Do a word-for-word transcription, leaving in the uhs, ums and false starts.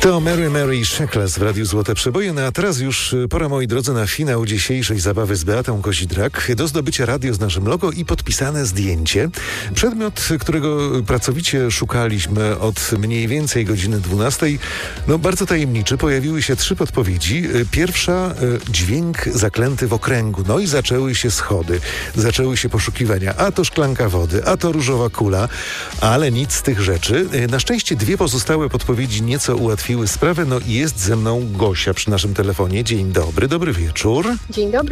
To Mary Mary Shekles w Radiu Złote Przeboje. No a teraz już pora, moi drodzy, na finał dzisiejszej zabawy z Beatą Kozidrak. Do zdobycia radio z naszym logo i podpisane zdjęcie. Przedmiot, którego pracowicie szukaliśmy od mniej więcej godziny dwunastej. No bardzo tajemniczy. Pojawiły się trzy podpowiedzi. Pierwsza, dźwięk zaklęty w okręgu. No i zaczęły się schody. Zaczęły się poszukiwania. A to szklanka wody, a to różowa kula. Ale nic z tych rzeczy. Na szczęście dwie pozostałe podpowiedzi nieco ułatwiły sprawę. No i jest ze mną Gosia przy naszym telefonie. Dzień dobry, dobry wieczór. Dzień dobry.